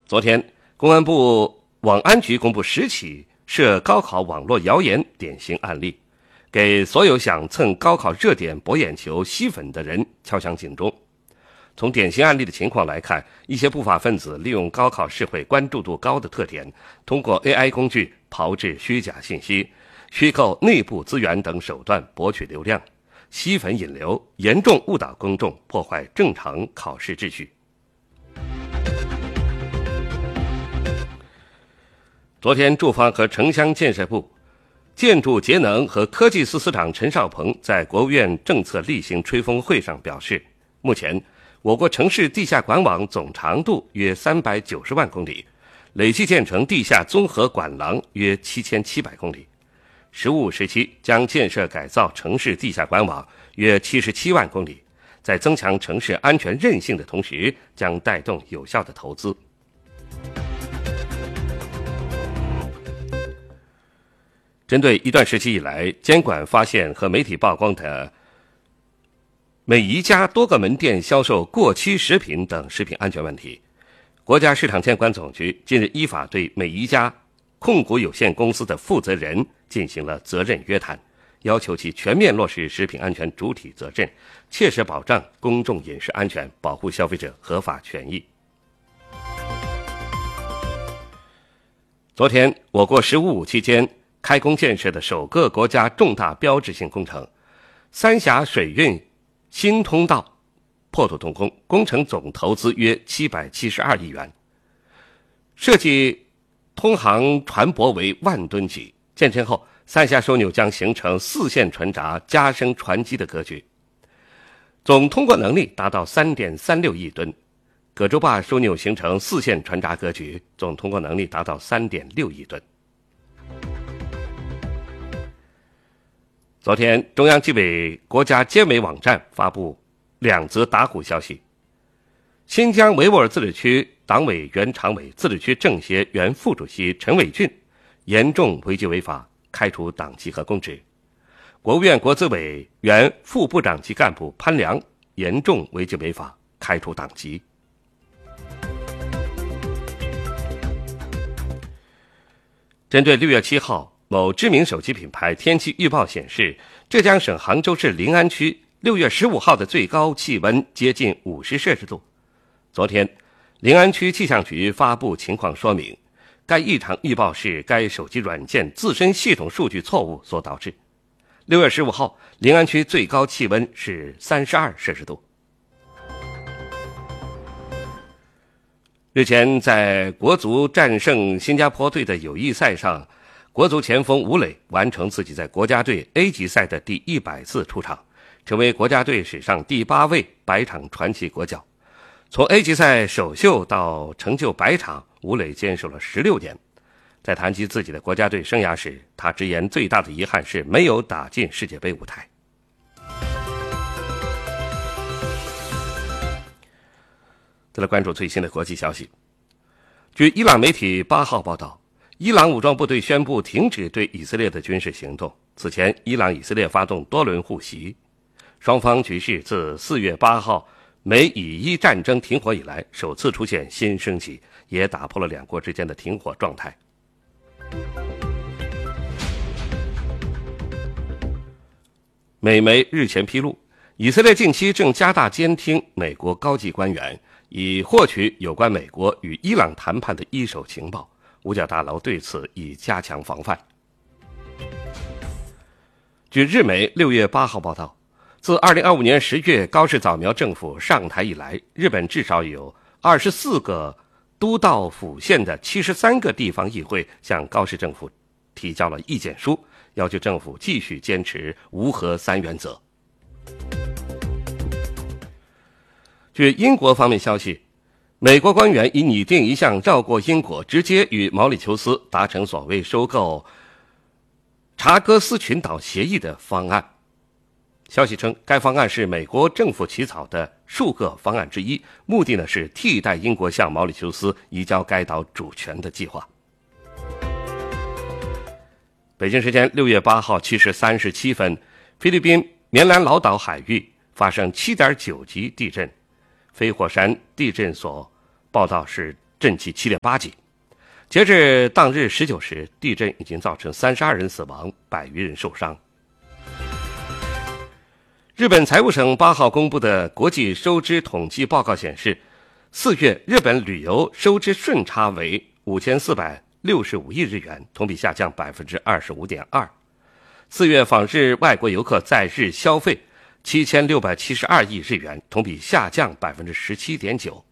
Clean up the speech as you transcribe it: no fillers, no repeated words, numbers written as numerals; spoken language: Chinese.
昨天，公安部网安局公布10起涉高考网络谣言典型案例，给所有想蹭高考热点博眼球吸粉的人敲响警钟。从典型案例的情况来看，一些不法分子利用高考社会关注度高的特点，通过 AI 工具炮制虚假信息、虚构内部资源等手段博取流量，吸粉引流，严重误导公众，破坏正常考试秩序。昨天，住房和城乡建设部建筑节能和科技司司长陈少鹏在国务院政策例行吹风会上表示，目前我国城市地下管网总长度约390万公里，累计建成地下综合管廊约7700公里。“十五”时期将建设改造城市地下管网约77万公里，在增强城市安全韧性的同时，将带动有效的投资。针对一段时期以来监管发现和媒体曝光的美宜佳多个门店销售过期食品等食品安全问题，国家市场监管总局近日依法对美宜佳控股有限公司的负责人进行了责任约谈，要求其全面落实食品安全主体责任，切实保障公众饮食安全，保护消费者合法权益。昨天，我国“十五五”期间开工建设的首个国家重大标志性工程三峡水运新通道破土动工，工程总投资约772亿元，设计通航船舶为万吨级。建成后，三峡枢纽将形成4线船闸加升船基的格局，总通过能力达到 3.36 亿吨。葛洲坝枢纽形成4线船闸格局，总通过能力达到 3.6 亿吨。昨天，中央纪委国家监委网站发布2则打虎消息：新疆维吾尔自治区党委原常委、自治区政协原副主席陈伟俊严重违纪违法，开除党籍和公职；国务院国资委原副部长级干部潘良严重违纪违法，开除党籍。针对6月7号某知名手机品牌天气预报显示，浙江省杭州市临安区6月15号的最高气温接近50摄氏度。昨天，临安区气象局发布情况说明，该异常预报是该手机软件自身系统数据错误所导致。6月15号，临安区最高气温是32摄氏度。日前，在国足战胜新加坡队的友谊赛上，国足前锋吴磊完成自己在国家队 A 级赛的第100次出场，成为国家队史上第8位100场传奇国脚。从 A 级赛首秀到成就100场，吴磊坚守了16年。在谈及自己的国家队生涯时，他直言最大的遗憾是没有打进世界杯舞台。再来关注最新的国际消息。据伊朗媒体8号报道，伊朗武装部队宣布停止对以色列的军事行动。此前，伊朗、以色列发动多轮互袭，双方局势自4月8号美以伊战争停火以来首次出现新升级，也打破了两国之间的停火状态。美媒日前披露，以色列近期正加大监听美国高级官员，以获取有关美国与伊朗谈判的一手情报。五角大楼对此已加强防范。据日媒6月8号报道，自2025年10月高市早苗政府上台以来，日本至少有24个都道府县的73个地方议会向高市政府提交了意见书，要求政府继续坚持无核3原则。据英国方面消息，美国官员已拟定一项绕过英国，直接与毛里求斯达成所谓收购查戈斯群岛协议的方案。消息称，该方案是美国政府起草的数个方案之一，目的是替代英国向毛里求斯移交该岛主权的计划。北京时间6月8号7时37分，菲律宾棉兰老岛海域发生7.9级地震，飞火山地震所报道是震级7.8级。截至当日19时，地震已经造成32人死亡，100余人受伤。日本财务省8号公布的国际收支统计报告显示，4月日本旅游收支顺差为5465亿日元，同比下降25.2%。4月访日外国游客在日消费7672亿日元，同比下降17.9%。